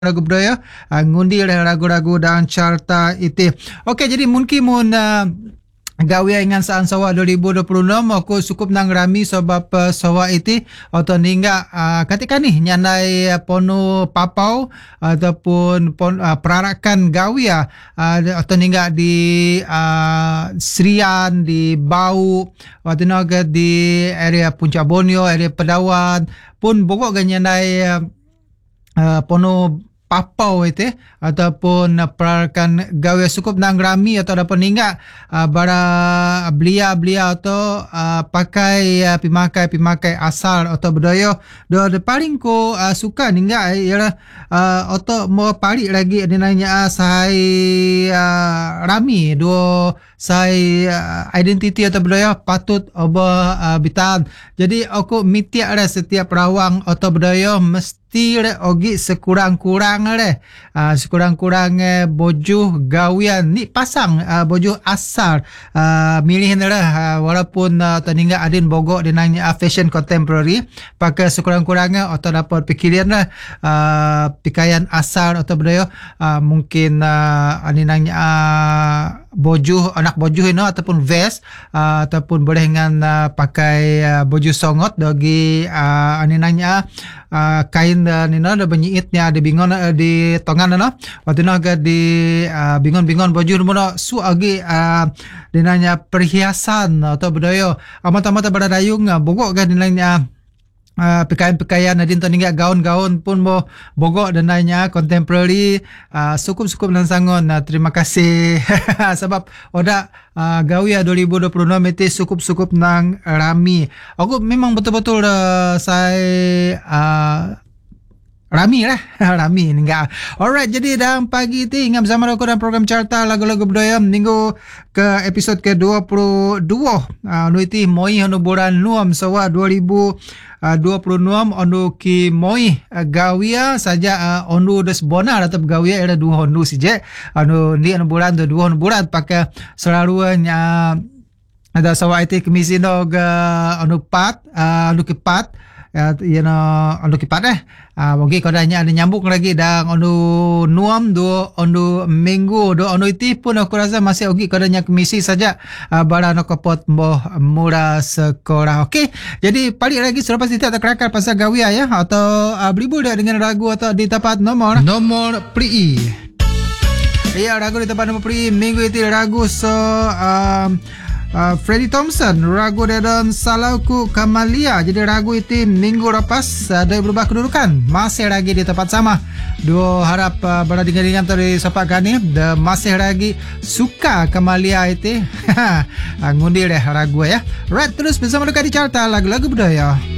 lagu budaya ngundi ragu-ragu dan carta itu. Okey, jadi mungkin gawe ingan saan sawa 2026 aku cukup nang rami sebab sawa itu atau ningga ketika ni nyandai pono papau ataupun perarakan gawe atau ningga di Serian, di Bau atau naga di area Puncak Borneo, area Pedawan pun bogok nyandai pono papau itu ataupun perarakan gawe cukup nang rami atau dapat ningga bara belia atau pakai pimakai asal atau budaya do paling ko suka ningga ialah atau mau palik lagi dinanya sai rami do sai identiti atau budaya patut oba bitan. Jadi aku mitiak ada setiap rawang atau budaya mesti ogi sekurang-kurang bojuh gawian ni pasang bojuh asal milih walaupun tandinga adin bogok dinanya fashion contemporary pakai sekurang-kurangnya atau dapat pikiran pikaian asal atau budaya mungkin dinanya bojuh anak bojuh ini ataupun vest ataupun boleh dengan pakai bojuh songot dogi dinanya kain nina ada benyiitnya di bingon di tongan no waktu naga di bingon bojuh mono su agi dinanya perhiasan atau budaya amat beradayung bogok kan dinanya pakaian adin tandinga gaun-gaun pun bogok dan nanya contemporary cukup nan sangon. Terima kasih sebab oda gawia 2026 itu cukup nang rami. Aku memang betul-betul saya rami enggak. Alright, jadi dalam pagi ini ingat bersama aku dalam program Carta Lagu-Lagu Budaya minggu ke episod ke-22 nuiti moi anu bulan nuam sawa 2026 onu ki moi gawia saja onu des bonar atau gawia ada dua onu sije anu ni anu bulan tu dua onu bulan pakai selalunya ada sawa itu kemisi nog anu kipat anu kipat bagi kodanya ada nyambung lagi dan onu nuam do onu minggu do onu itu pun aku rasa masih ogi kodanya kemisi saja bara no kopot murah sekolah. Okey, jadi balik lagi selepas itu ada kerakar pasal gawia ya atau beribul dia dengan ragu atau di tempat nomor pri. Ya, ragu di tempat nomor pri minggu itu ragu Freddie Thompson ragu dan Salauku Kamalia. Jadi ragu itu minggu lepas ada berubah kedudukan masih lagi di tempat sama. Dua harap berdingan-dingan dari siapa kani masih lagi suka Kamalia itu ngundi deh ragu ya. Right, terus bersama dekat di Carta Lagu-Lagu Budaya.